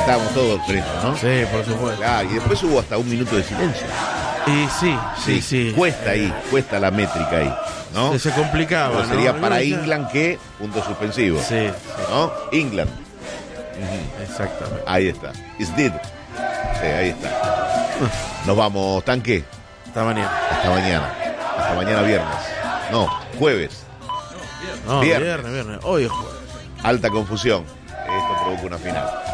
estábamos todos presos, ¿no? Sí, por supuesto. Claro, y después hubo hasta un minuto de silencio. Y sí. Cuesta ahí, cuesta la métrica ahí, ¿no? Se complicaba, Pero sería ¿no? para England que, punto suspensivo. Sí, ¿No? England. exactamente. Ahí está. It's did. Sí, ahí está. Nos vamos, Tanque. Hasta mañana. Hasta mañana. Hasta mañana viernes. No, jueves. No, Viernes. viernes. Hoy es jueves. Alta confusión. Esto provoca una final.